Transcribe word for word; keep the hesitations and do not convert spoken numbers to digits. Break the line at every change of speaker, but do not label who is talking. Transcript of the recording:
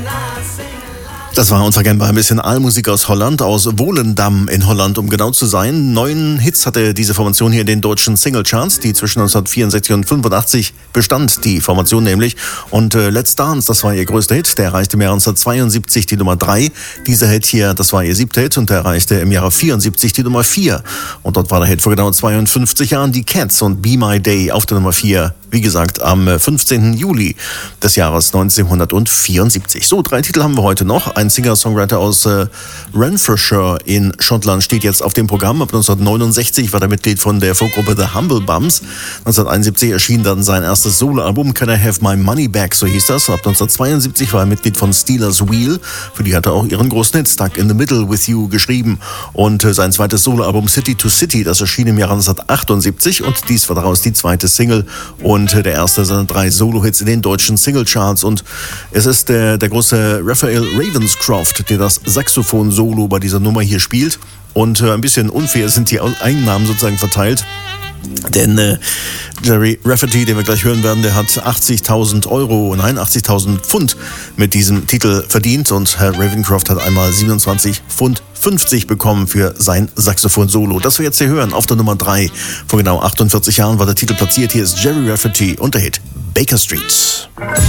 Das war unverkennbar ein bisschen Aalmusik aus Holland, aus Volendam in Holland, um genau zu sein. Neun Hits hatte diese Formation hier in den deutschen Singlecharts, die zwischen neunzehnhundertvierundsechzig und fünfundachtzig bestand, die Formation nämlich. Und äh, Let's Dance, das war ihr größter Hit, der erreichte im Jahre neunzehnhundertzweiundsiebzig die Nummer drei. Dieser Hit hier, das war ihr siebter Hit und der erreichte im Jahre vierundsiebzig die Nummer vier. Und dort war der Hit vor genau zweiundfünfzig Jahren die Cats und Be My Day auf der Nummer vier. Wie gesagt, am fünfzehnten Juli des Jahres neunzehnhundertvierundsiebzig. So, drei Titel haben wir heute noch. Ein Singer-Songwriter aus äh, Renfrewshire in Schottland steht jetzt auf dem Programm. Ab neunzehnhundertneunundsechzig war er Mitglied von der Folkgruppe The Humble Bums. neunzehnhunderteinundsiebzig erschien dann sein erstes Soloalbum Can I Have My Money Back, so hieß das. Ab neunzehnhundertzweiundsiebzig war er Mitglied von Steelers Wheel. Für die hat er auch ihren großen Hit Stuck in the Middle with You geschrieben. Und äh, sein zweites Soloalbum City to City, das erschien im Jahre neunzehnhundertachtundsiebzig und dies war daraus die zweite Single und und der erste seiner drei Solo-Hits in den deutschen Singlecharts. Und es ist der, der große Raphael Ravenscroft, der das Saxophon-Solo bei dieser Nummer hier spielt. Und äh, ein bisschen unfair sind die Einnahmen sozusagen verteilt. Denn äh, Gerry Rafferty, den wir gleich hören werden, der hat achtzigtausend Euro, nein, achtzigtausend Pfund mit diesem Titel verdient. Und Herr Ravenscroft hat einmal siebenundzwanzig Pfund fünfzig bekommen für sein Saxophon-Solo. Das wir jetzt hier hören auf der Nummer drei. Vor genau achtundvierzig Jahren war der Titel platziert. Hier ist Gerry Rafferty und der Hit Baker Street.